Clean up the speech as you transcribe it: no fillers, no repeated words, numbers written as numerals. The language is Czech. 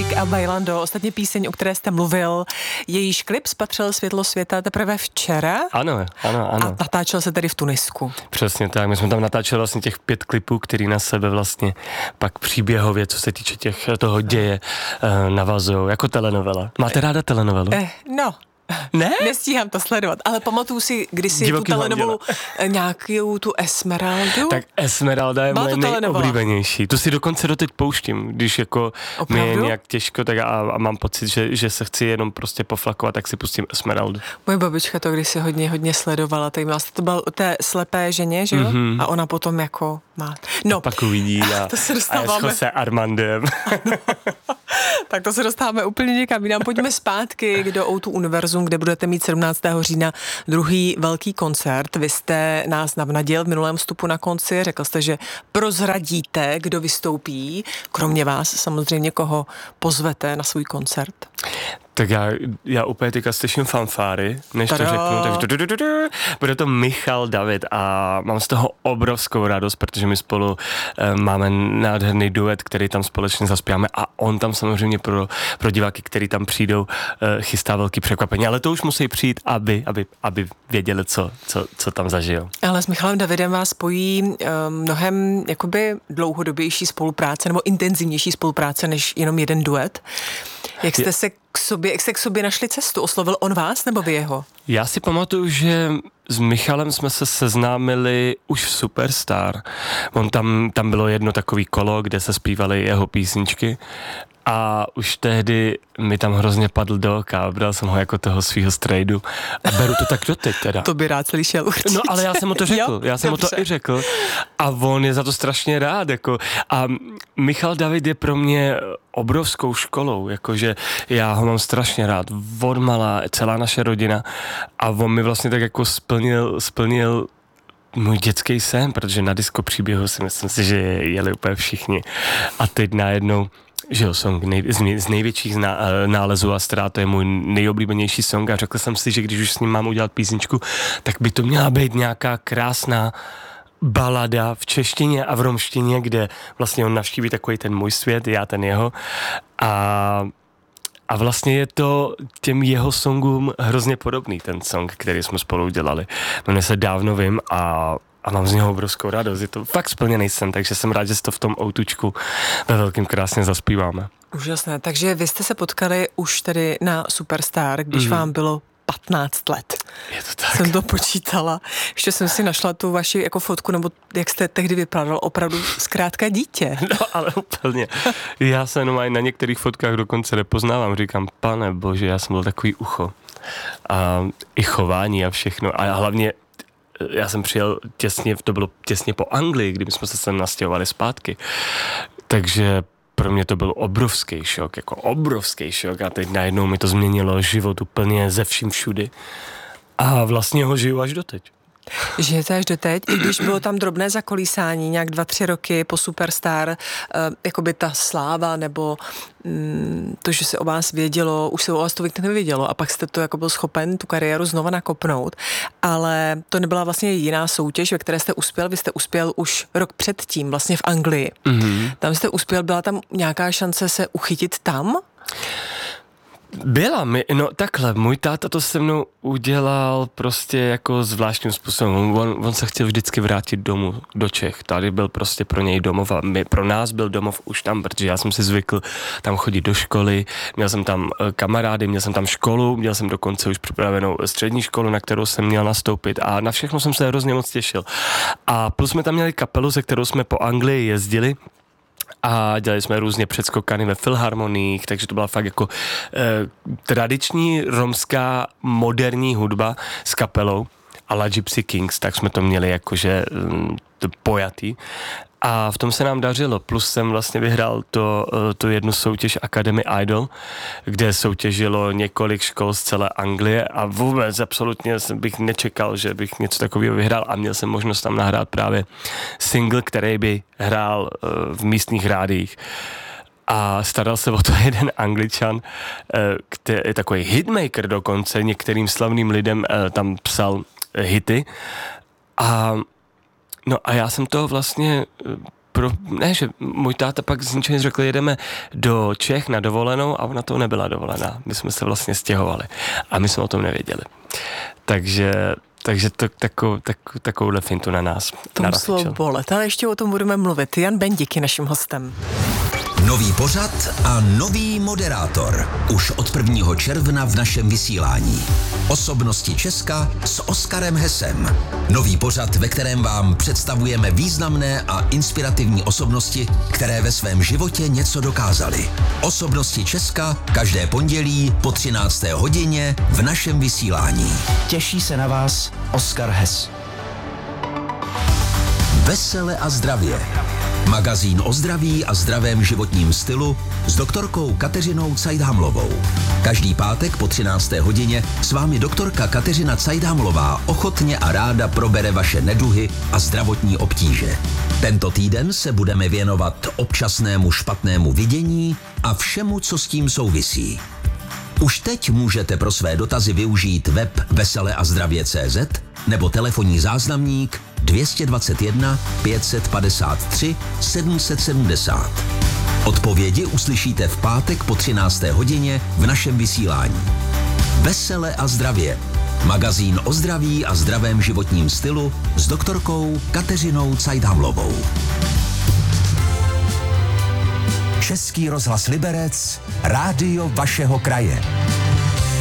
Magic a Bailando, ostatně píseň, o které jste mluvil, jejíž klip spatřil světlo světa teprve včera. Ano. A natáčel se tedy v Tunisku. Přesně tak, my jsme tam natáčeli vlastně těch 5 klipů, který na sebe vlastně pak příběhově, co se týče toho děje, navazují, jako telenovela. Máte ráda telenovelu? No. Ne? Nestíhám to sledovat, ale pamatuju si kdysi tu telenovelu, nějakou tu Esmeraldu. Tak Esmeralda je moje nejoblíbenější. Tu si dokonce doteď pouštím, když jako mi je nějak těžko, tak a mám pocit, že se chci jenom prostě poflakovat, tak si pustím Esmeraldu. Moje babička to kdysi hodně sledovala, tak vlastně to bylo o té slepé ženě, že jo? A ona potom jako má. No, a pak uvidí a to se dostáváme. A je s Jose Armandem. Tak to se dostáváme úplně někam jinam. Pojďme zpátky do O2 Univerzum, kde budete mít 17. října druhý velký koncert. Vy jste nás navnadil v minulém vstupu na konci, řekl jste, že prozradíte, kdo vystoupí, kromě vás samozřejmě, koho pozvete na svůj koncert. Tak já úplně teďka slyším fanfáry, než to řeknu, takže bude to Michal David a mám z toho obrovskou radost, protože my spolu máme nádherný duet, který tam společně zaspíváme a on tam samozřejmě pro diváky, který tam přijdou, chystá velký překvapení, ale to už musí přijít, aby věděli, co tam zažijou. Ale s Michalem Davidem vás spojí mnohem jakoby dlouhodobější spolupráce nebo intenzivnější spolupráce než jenom jeden duet. Jak jste k sobě našli cestu? Oslovil on vás nebo vy jeho? Já si pamatuju, že s Michalem jsme se seznámili už v Superstar. Tam bylo jedno takový kolo, kde se zpívaly jeho písničky a už tehdy mi tam hrozně padl do oka, bral jsem ho jako toho svýho strejdu a beru to tak doteď teda. To by rád slyšel určitě. No ale já jsem mu to řekl, mu to i řekl a on je za to strašně rád, jako a Michal David je pro mě obrovskou školou, jakože já ho mám strašně rád, od malá, celá naše rodina a on mi vlastně tak jako splnil můj dětský sen, protože na disco příběhu si myslím si, že jeli úplně všichni a teď najednou že jo, song z největších nálezů Astra, to je můj nejoblíbenější song a řekl jsem si, že když už s ním mám udělat písničku, tak by to měla být nějaká krásná balada v češtině a v romštině, kde vlastně on navštíví takový ten můj svět, já ten jeho a vlastně je to těm jeho songům hrozně podobný, ten song, který jsme spolu udělali. Jmenuje se Dávno vím a mám z něho obrovskou radost. Je to fakt splněný sen, takže jsem rád, že si to v tom outučku ve velkým krásně zaspíváme. Úžasné, takže vy jste se potkali už tedy na Superstar, když vám bylo 15 let. Je to tak. Jsem to počítala. Ještě jsem si našla tu vaši jako fotku, nebo jak jste tehdy vypadal, opravdu zkrátka dítě. No ale úplně. Já se jenom na některých fotkách dokonce nepoznávám. Říkám, pane bože, já jsem byl takový ucho. A i chování a všechno. A hlavně já jsem přijel to bylo těsně po Anglii, kdy jsme se sem nastěhovali zpátky. Takže pro mě to byl obrovský šok a teď najednou mi to změnilo život úplně ze vším všudy a vlastně ho žiju až doteď. Žijete až doteď, i když bylo tam drobné zakolísání, nějak 2-3 roky po Superstar, jakoby ta sláva, nebo to, že se o vás vědělo, už se o vás to nevědělo a pak jste to jako byl schopen tu kariéru znova nakopnout, ale to nebyla vlastně jiná soutěž, ve které jste uspěl, vy jste uspěl už rok předtím, vlastně v Anglii. Mm-hmm. Tam jste uspěl, byla tam nějaká šance se uchytit tam? Takhle, můj táta to se mnou udělal prostě jako zvláštním způsobem. On se chtěl vždycky vrátit domů do Čech. Tady byl prostě pro něj domov a pro nás byl domov už tam, protože já jsem si zvykl tam chodit do školy, měl jsem tam kamarády, měl jsem tam školu, měl jsem dokonce už připravenou střední školu, na kterou jsem měl nastoupit a na všechno jsem se hrozně moc těšil. A plus jsme tam měli kapelu, se kterou jsme po Anglii jezdili, a dělali jsme různě předskokany ve filharmoniích, takže to byla fakt jako tradiční romská moderní hudba s kapelou a la Gypsy Kings, tak jsme to měli jakože pojatý. A v tom se nám dařilo, plus jsem vlastně vyhrál tu jednu soutěž Academy Idol, kde soutěžilo několik škol z celé Anglie a vůbec absolutně bych nečekal, že bych něco takového vyhrál a měl jsem možnost tam nahrát právě single, který by hrál v místních rádiích. A staral se o to jeden Angličan, který je takový hitmaker dokonce, některým slavným lidem tam psal hity a já jsem to vlastně ne, že můj táta pak z ničeho nic řekl, jedeme do Čech na dovolenou a ona to nebyla dovolená. My jsme se vlastně stěhovali a my jsme o tom nevěděli. Takže to takovouhle fintu na nás narazil. Bolet, ale ještě o tom budeme mluvit. Jan Bendik je naším hostem. Nový pořad a nový moderátor. Už od 1. června v našem vysílání. Osobnosti Česka s Oskarem Hesem. Nový pořad, ve kterém vám představujeme významné a inspirativní osobnosti, které ve svém životě něco dokázaly. Osobnosti Česka každé pondělí po 13. hodině v našem vysílání. Těší se na vás Oskar Hes. Vesele a zdravě. Magazín o zdraví a zdravém životním stylu s doktorkou Kateřinou Cajdhamlovou. Každý pátek po 13. hodině s vámi doktorka Kateřina Cajdhamlová ochotně a ráda probere vaše neduhy a zdravotní obtíže. Tento týden se budeme věnovat občasnému špatnému vidění a všemu, co s tím souvisí. Už teď můžete pro své dotazy využít web veseleazdravě.cz nebo telefonní záznamník 221 553 770. Odpovědi uslyšíte v pátek po 13. hodině v našem vysílání. Vesele a zdravě. Magazín o zdraví a zdravém životním stylu s doktorkou Kateřinou Cajdhamlovou. Český rozhlas Liberec, rádio vašeho kraje.